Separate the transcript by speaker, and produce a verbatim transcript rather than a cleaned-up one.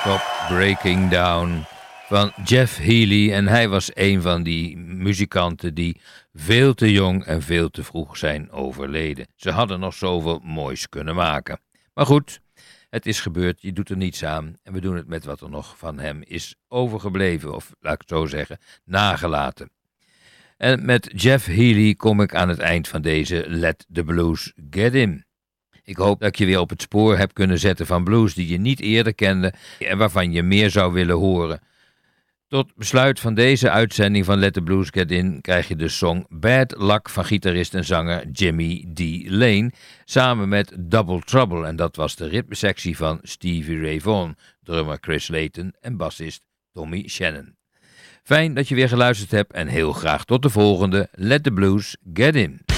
Speaker 1: Stop Breaking Down van Jeff Healey. En hij was een van die muzikanten die veel te jong en veel te vroeg zijn overleden. Ze hadden nog zoveel moois kunnen maken. Maar goed, het is gebeurd, je doet er niets aan. En we doen het met wat er nog van hem is overgebleven. Of laat ik het zo zeggen, nagelaten. En met Jeff Healey kom ik aan het eind van deze Let the Blues Get In. Ik hoop dat ik je weer op het spoor heb kunnen zetten van blues die je niet eerder kende en waarvan je meer zou willen horen. Tot besluit van deze uitzending van Let the Blues Get In krijg je de song Bad Luck van gitarist en zanger Jimmy D. Lane samen met Double Trouble. En dat was de ritmesectie van Stevie Ray Vaughan, drummer Chris Layton en bassist Tommy Shannon. Fijn dat je weer geluisterd hebt en heel graag tot de volgende Let the Blues Get In.